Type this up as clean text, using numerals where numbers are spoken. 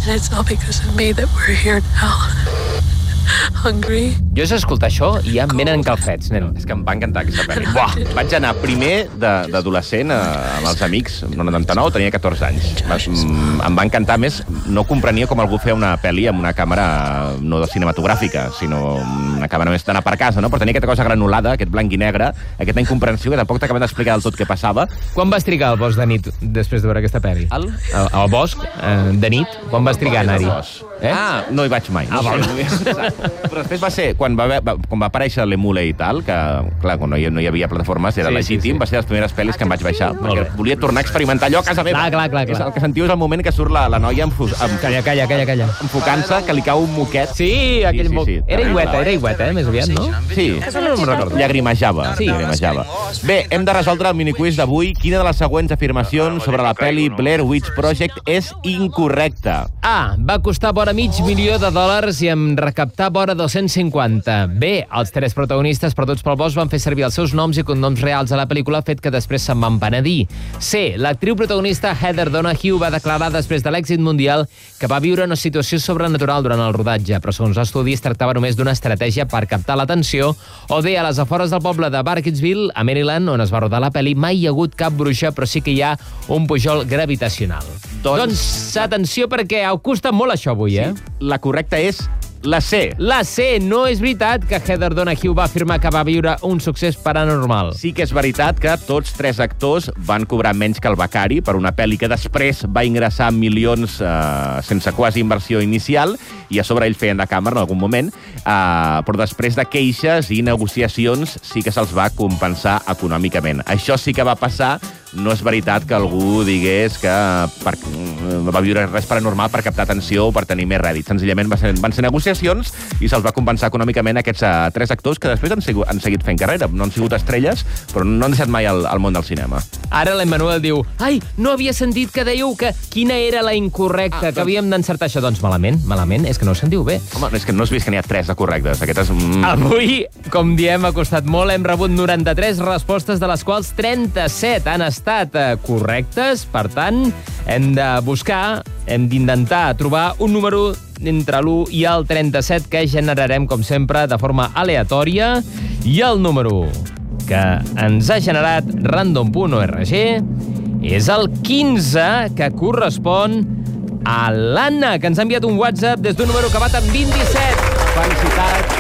And it's all because of me that we're here now. Hungry. Jo és escoltar això i ja em venen calfreds, nen. És que em va encantar aquesta pel·li. Buah! Vaig anar primer d'adolescent amb els amics, en el 99, tenia 14 anys. Em va encantar més, no comprenia com algú feia una pel·li amb una càmera no cinematogràfica, sinó una càmera més d'anar per casa, no? Però tenia aquesta cosa granulada, aquest blanc i negre, aquesta incomprensió que tampoc t'acaben d'explicar del tot què passava. Quan vas trigar al bosc de nit després de veure aquesta pel·li? Al bosc de nit? Quan vas trigar a anar-hi? No hi vaig mai. Però després va ser, quan va aparèixer l'Emule i tal, que, clar, quan no hi havia plataformes, era legítim, va ser les primeres pel·lis que em vaig baixar, perquè volia tornar a experimentar allò a casa meva. Clar. El que sentiu és el moment que surt la noia Calla. enfocant-se, que li cau un moquet. Sí, aquell moquet. Era igueta, més aviat, no? Sí. No me'n recordo. Llagrimejava. Bé, hem de resoldre el miniquiz d'avui. Quina de les següents afirmacions sobre la pel·li Blair Witch Project és incorrecta? A. Va costar vora $500,000 i en recaptar vora 250. B. Els tres protagonistes perduts pel bosc van fer servir els seus noms i cognoms reals a la pel·lícula, fet que després se'n van penedir. C. L'actriu protagonista Heather Donahue va declarar després de l'èxit mundial que va viure una situació sobrenatural durant el rodatge, però segons l'estudi es tractava només d'una estratègia per captar l'atenció. O D. A les afores del poble de Barkitsville, a Maryland, on es va rodar la pel·li, mai hi ha hagut cap bruixa, però sí que hi ha un pujol gravitacional. Doncs atenció, perquè ho costa molt això avui, eh? La correcta és la C. La C. No és veritat que Heather Donahue va afirmar que va viure un succés paranormal. Sí que és veritat que tots tres actors van cobrar menys que el becari per una pel·li que després va ingressar milions sense quasi inversió inicial, i a sobre ells feien de càmera en algun moment, però després de queixes i negociacions sí que se'ls va compensar econòmicament. Això sí que va passar. No és veritat que algú digués que va viure res paranormal per captar atenció o per tenir més rèdit. Senzillament van ser negociacions i se'ls va compensar econòmicament aquests tres actors que després han seguit fent carrera. No han sigut estrelles, però no han deixat mai el món del cinema. Ara l'Emmanuel diu: ai, no havia sentit que dèieu que quina era la incorrecta, que havíem d'encertar això. Doncs malament, és que no ho sentiu bé. Home, és que no has vist que n'hi ha tres de correctes. Aquestes... Avui, com diem, ha costat molt. Hem rebut 93 respostes, de les quals 37 han estat correctes. Per tant, hem d'intentar trobar un número entre l'1 i el 37 que generarem, com sempre, de forma aleatòria. I el número que ens ha generat random.org és el 15, que correspon a l'Anna, que ens ha enviat un WhatsApp des d'un número acabat amb 27. Felicitats.